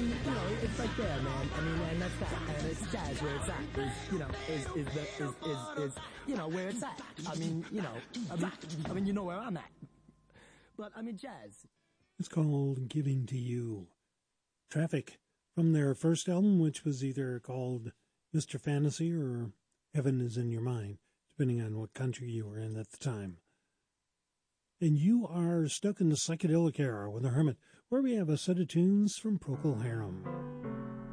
mean, it's right there, man. I mean, and that's that. And it's jazz where it's at. Where it's at. I mean, you know where I'm at. But, I mean, jazz. It's called Giving to You. Traffic, from their first album, which was either called Mr. Fantasy or Heaven is in Your Mind, depending on what country you were in at the time. And you are stuck in the psychedelic era with The Hermit, where we have a set of tunes from Procol Harum.